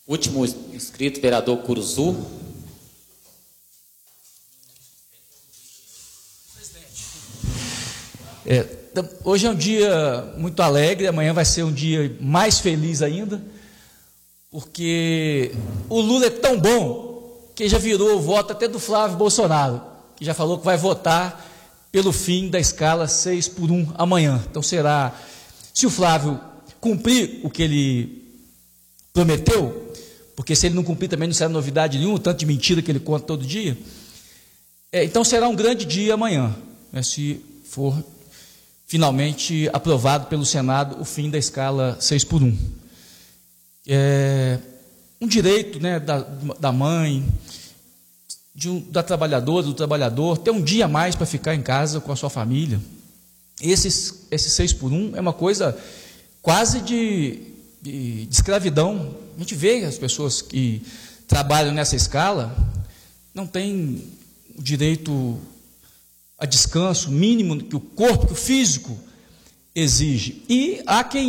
Último inscrito, vereador Curuzu. Hoje é um dia muito alegre, amanhã vai ser um dia mais feliz ainda, porque o Lula é tão bom que já virou o voto até do Flávio Bolsonaro, que já falou que vai votar pelo fim da escala 6x1 amanhã. Então será, se o Flávio cumprir o que ele prometeu, porque se ele não cumprir também não será novidade nenhuma, tanto de mentira que ele conta todo dia, então será um grande dia amanhã, né, se for finalmente aprovado pelo Senado o fim da escala 6x1. Um direito, né, da mãe, da trabalhadora, do trabalhador, ter um dia a mais para ficar em casa com a sua família. Esse 6x1 é uma coisa quase de escravidão. A gente vê as pessoas que trabalham nessa escala não têm o direito a descanso mínimo que o corpo, que o físico exige. E há quem